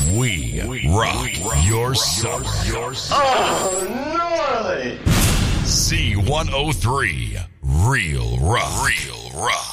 We rock your summer. Oh, gnarly! C103, Real Rock. Real Rock.